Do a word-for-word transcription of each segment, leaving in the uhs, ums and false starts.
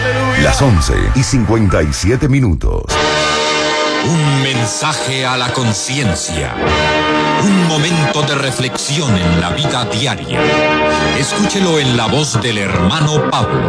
Las once y cincuenta y siete minutos. Un mensaje a la conciencia. Un momento de reflexión en la vida diaria. Escúchelo en la voz del hermano Pablo.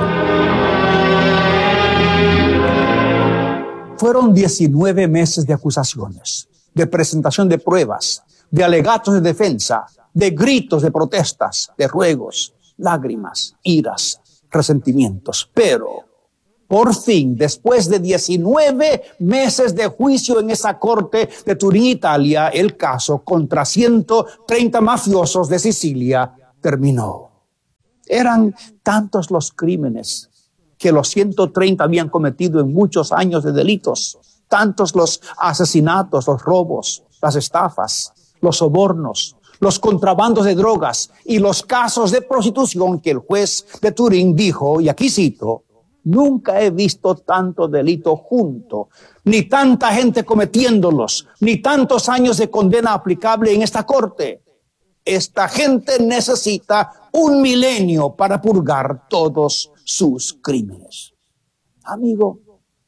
Fueron diecinueve meses de acusaciones, de presentación de pruebas, de alegatos de defensa, de gritos de protestas, de ruegos, lágrimas, iras, resentimientos. Pero, por fin, después de diecinueve meses de juicio en esa corte de Turín, Italia, el caso contra ciento treinta mafiosos de Sicilia terminó. Eran tantos los crímenes que los ciento treinta habían cometido en muchos años de delitos, tantos los asesinatos, los robos, las estafas, los sobornos, los contrabandos de drogas y los casos de prostitución que el juez de Turín dijo, y aquí cito: nunca he visto tanto delito junto, ni tanta gente cometiéndolos, ni tantos años de condena aplicable en esta corte. Esta gente necesita un milenio para purgar todos sus crímenes. Amigo,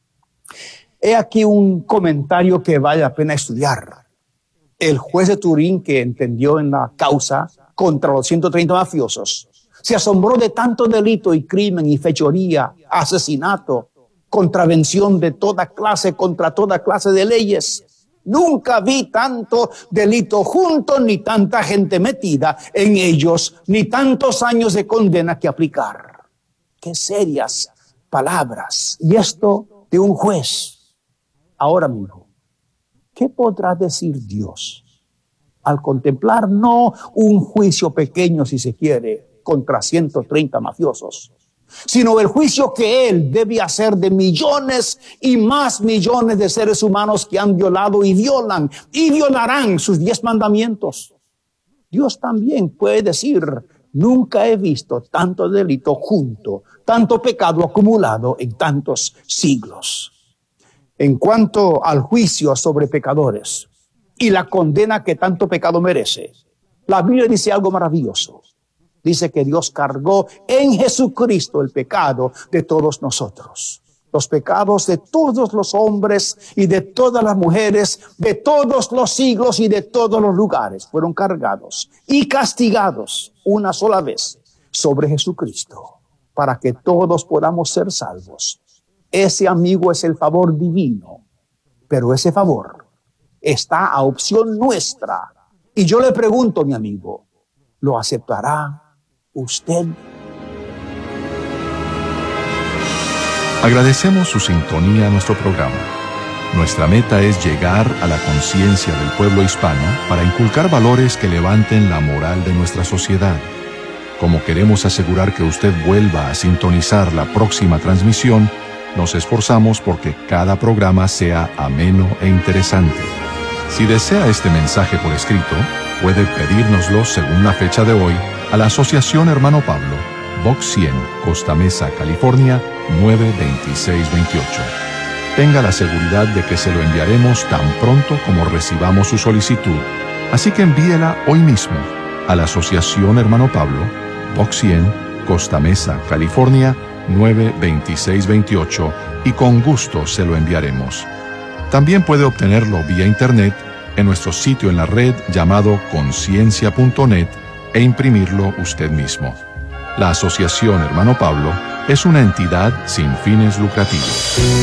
he aquí un comentario que vale la pena estudiar. El juez de Turín, que entendió en la causa contra los ciento treinta mafiosos, se asombró de tanto delito y crimen y fechoría, asesinato, contravención de toda clase contra toda clase de leyes. Nunca vi tanto delito junto, ni tanta gente metida en ellos, ni tantos años de condena que aplicar. Qué serias palabras. Y esto de un juez. Ahora, amigo, ¿qué podrá decir Dios al contemplar no un juicio pequeño, si se quiere, contra ciento treinta mafiosos, sino el juicio que Él debe hacer de millones y más millones de seres humanos que han violado y violan y violarán sus diez mandamientos? Dios también puede decir: nunca he visto tanto delito junto, tanto pecado acumulado en tantos siglos. En cuanto al juicio sobre pecadores y la condena que tanto pecado merece, la Biblia dice algo maravilloso. Dice que Dios cargó en Jesucristo el pecado de todos nosotros. Los pecados de todos los hombres y de todas las mujeres, de todos los siglos y de todos los lugares, fueron cargados y castigados una sola vez sobre Jesucristo, para que todos podamos ser salvos. Ese, amigo, es el favor divino, pero ese favor está a opción nuestra. Y yo le pregunto, mi amigo, ¿lo aceptará usted? Agradecemos su sintonía a nuestro programa. Nuestra meta es llegar a la conciencia del pueblo hispano para inculcar valores que levanten la moral de nuestra sociedad. Como queremos asegurar que usted vuelva a sintonizar la próxima transmisión, nos esforzamos porque cada programa sea ameno e interesante. Si desea este mensaje por escrito, puede pedírnoslo según la fecha de hoy a la Asociación Hermano Pablo, Box cien, Costa Mesa, California, nueve dos seis dos ocho. Tenga la seguridad de que se lo enviaremos tan pronto como recibamos su solicitud, así que envíela hoy mismo a la Asociación Hermano Pablo, Box cien, Costa Mesa, California, nueve dos seis dos ocho, y con gusto se lo enviaremos. También puede obtenerlo vía internet en nuestro sitio en la red llamado conciencia punto net e imprimirlo usted mismo. La Asociación Hermano Pablo es una entidad sin fines lucrativos.